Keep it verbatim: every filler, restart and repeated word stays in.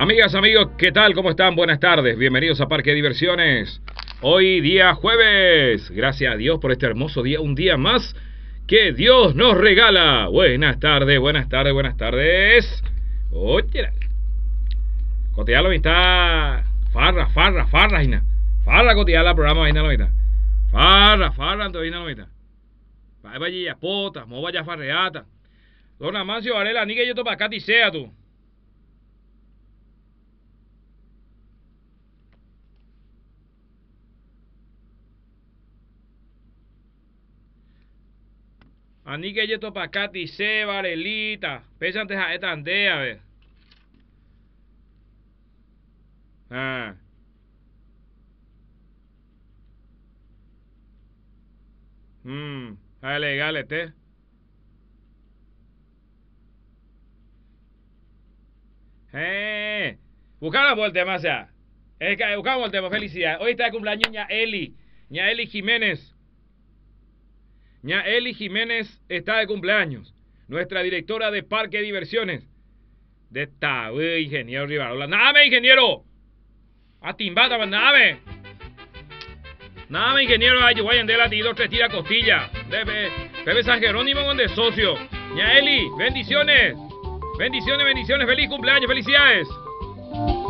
Amigas, amigos, ¿qué tal? ¿Cómo están? Buenas tardes. Bienvenidos a Parque de Diversiones. Hoy día jueves. Gracias a Dios por este hermoso día. Un día más que Dios nos regala. Buenas tardes, buenas tardes, buenas tardes. Oye, cotealo me está. Farra, farra, farra, Gina. Farra, cotealo el programa, Gina, lo está. Farra, farra, entonces, Gina, lo está. Vaya, vaya, pota, mo vaya farreata. Don Amancio Varela, ni que yo topa acá, sea tú. Ani que yo topa Katy C, Varelita. Pesa antes a esta andea, a ver. Ah. Hmm. Ah, legal este. Eh. Buscamos el tema, o sea. Es que buscamos el tema, felicidad. Hoy está de cumpleaños ña Eli. ña Eli Jiménez. ña Eli Jiménez está de cumpleaños. Nuestra directora de Parque de Diversiones. De esta, uy, ingeniero Rivarola. ¡Name, ingeniero! A timbata, name. Name, ingeniero. Ay, yo voy a andar a ti, dos, tres tira costilla. Bebe, Bebe San Jerónimo con de socio. ña Eli, bendiciones. Bendiciones, bendiciones. Feliz cumpleaños, felicidades.